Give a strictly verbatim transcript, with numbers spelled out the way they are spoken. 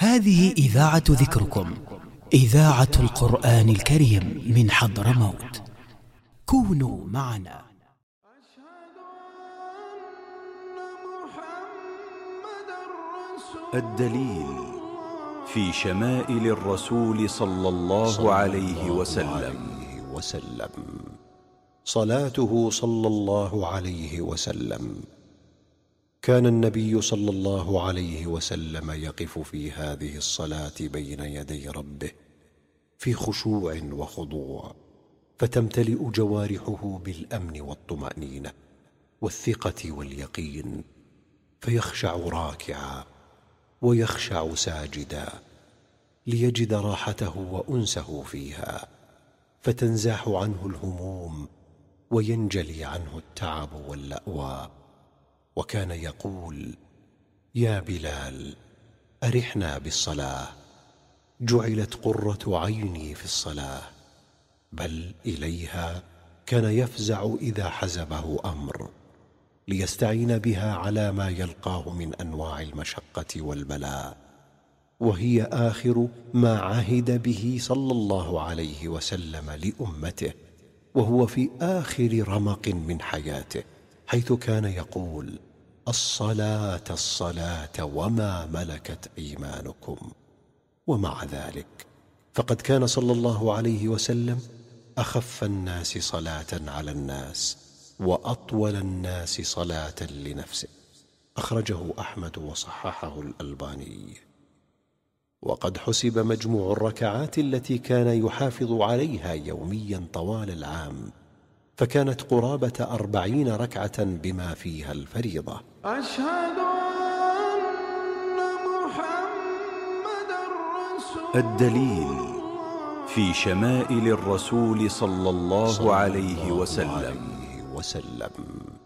هذه إذاعة ذكركم، إذاعة القرآن الكريم من حضرموت. كونوا معنا. الدليل في شمائل الرسول صلى الله عليه وسلم. صلاته صلى الله عليه وسلم. كان النبي صلى الله عليه وسلم يقف في هذه الصلاة بين يدي ربه في خشوع وخضوع، فتمتلئ جوارحه بالأمن والطمأنينة والثقة واليقين، فيخشع راكعا ويخشع ساجدا ليجد راحته وأنسه فيها، فتنزاح عنه الهموم وينجلي عنه التعب واللأوى. وكان يقول: يا بلال، أرحنا بالصلاة، جعلت قرة عيني في الصلاة. بل إليها كان يفزع إذا حزبه أمر، ليستعين بها على ما يلقاه من أنواع المشقة والبلاء، وهي آخر ما عهد به صلى الله عليه وسلم لأمته، وهو في آخر رمق من حياته، حيث كان يقول: الصلاة الصلاة وما ملكت أيمانكم. ومع ذلك فقد كان صلى الله عليه وسلم أخف الناس صلاة على الناس وأطول الناس صلاة لنفسه. أخرجه أحمد وصححه الألباني. وقد حسب مجموع الركعات التي كان يحافظ عليها يوميا طوال العام، فكانت قرابة أربعين ركعة بما فيها الفريضة. أشهد أن محمد رسول. الدليل في شمائل الرسول صلى الله عليه وسلم.